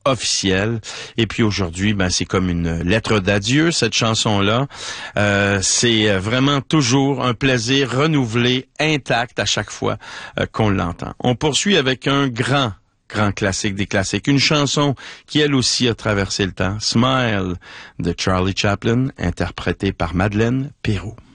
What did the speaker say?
officielle. Et puis aujourd'hui, ben c'est comme une lettre d'adieu, cette chanson-là. C'est vraiment toujours un plaisir renouvelé, intact à chaque fois qu'on l'entend. On poursuit avec un grand classique des classiques. Une chanson qui, elle aussi, a traversé le temps. Smile de Charlie Chaplin, interprétée par Madeleine Peyroux.